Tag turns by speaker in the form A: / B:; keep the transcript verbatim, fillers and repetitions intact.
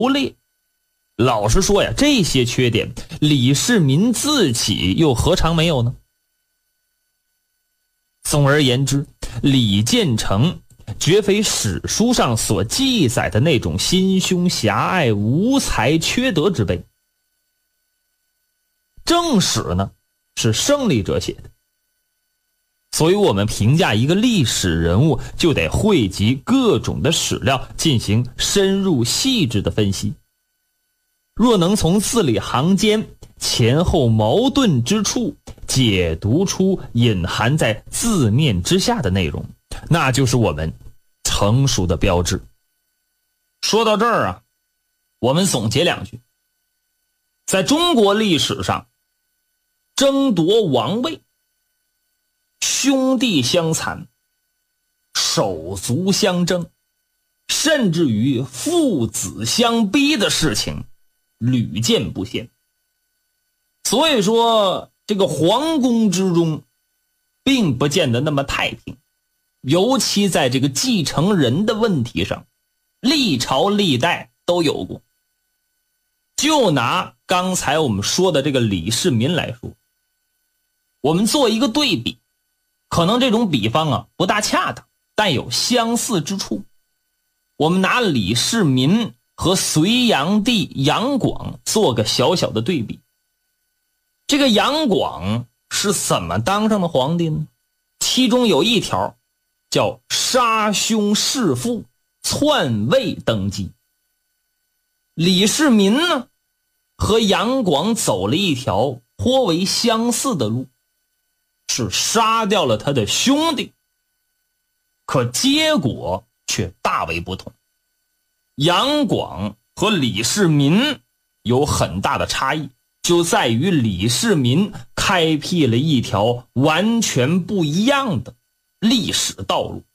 A: 不列。老实说呀，这些缺点李世民自己又何尝没有呢？总而言之，李建成绝非史书上所记载的那种心胸狭隘、无才缺德之辈。正史呢，是胜利者写的，所以我们评价一个历史人物，就得汇集各种的史料，进行深入细致的分析。若能从字里行间、前后矛盾之处解读出隐含在字面之下的内容，那就是我们成熟的标志。说到这儿啊，我们总结两句。在中国历史上，争夺王位、兄弟相残、手足相争，甚至于父子相逼的事情屡见不鲜。所以说这个皇宫之中并不见得那么太平，尤其在这个继承人的问题上，历朝历代都有过。就拿刚才我们说的这个李世民来说，我们做一个对比，可能这种比方啊不大恰当，但有相似之处。我们拿李世民和隋炀帝杨广做个小小的对比。这个杨广是怎么当上的皇帝呢？其中有一条叫杀兄弑父，篡位登基。李世民呢，和杨广走了一条颇为相似的路，是杀掉了他的兄弟，可结果却大为不同。杨广和李世民有很大的差异，就在于李世民开辟了一条完全不一样的历史道路。